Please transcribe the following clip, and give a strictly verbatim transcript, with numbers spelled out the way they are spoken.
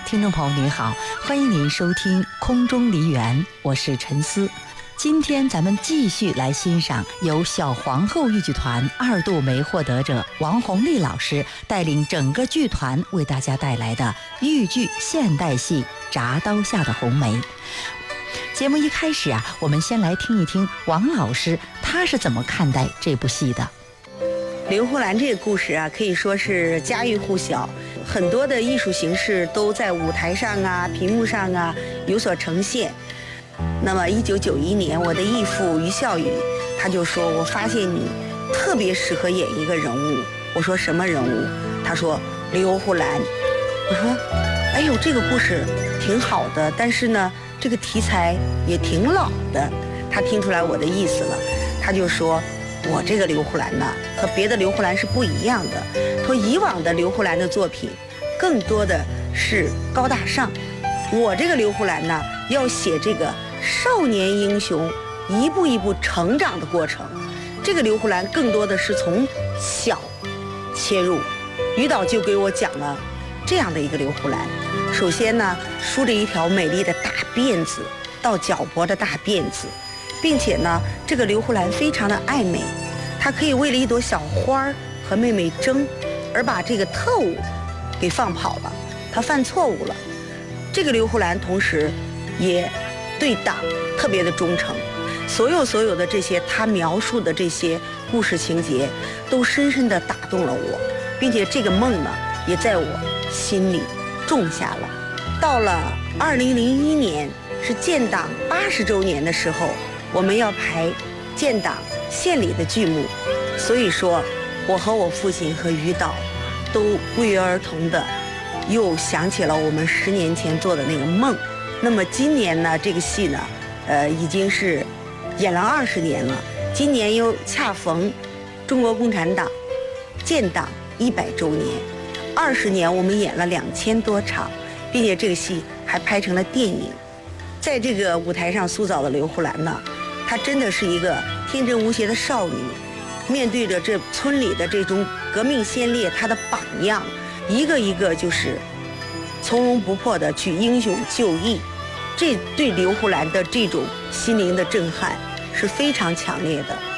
听众朋友您好，欢迎您收听空中梨园，我是陈思。今天咱们继续来欣赏由小皇后豫剧团二度梅获得者王红丽老师带领整个剧团为大家带来的豫剧现代戏《铡刀下的红梅》。节目一开始啊，我们先来听一听王老师他是怎么看待这部戏的。 刘胡兰这个故事啊，可以说是家喻户晓，很多的艺术形式都在舞台上啊、屏幕上啊有所呈现。那么一九九一年，我的义父于孝宇他就说，我发现你特别适合演一个人物。我说什么人物？他说刘胡兰。我说哎呦，这个故事挺好的，但是呢这个题材也挺老的。他听出来我的意思了，他就说我这个刘胡兰呢和别的刘胡兰是不一样的。说以往的刘胡兰的作品更多的是高大上，我这个刘胡兰呢要写这个少年英雄一步一步成长的过程。这个刘胡兰更多的是从小切入。于导就给我讲了这样的一个刘胡兰，首先呢梳着一条美丽的大辫子，到脚脖的大辫子，并且呢这个刘胡兰非常的爱美，她可以为了一朵小花和妹妹争，而把这个特务给放跑了，她犯错误了。这个刘胡兰同时也对党特别的忠诚。所有所有的这些他描述的这些故事情节都深深地打动了我，并且这个梦呢也在我心里种下了。到了二零零一年是建党八十周年的时候，我们要排建党献礼的剧目，所以说我和我父亲和于导都不约而同的又想起了我们十年前做的那个梦。那么今年呢这个戏呢呃已经是演了二十年了，今年又恰逢中国共产党建党一百周年，二十年我们演了两千多场，并且这个戏还拍成了电影。在这个舞台上塑造的刘胡兰呢，她真的是一个天真无邪的少女，面对着这村里的这种革命先烈，她的榜样一个一个就是从容不迫的去英雄就义，这对刘胡兰的这种心灵的震撼是非常强烈的。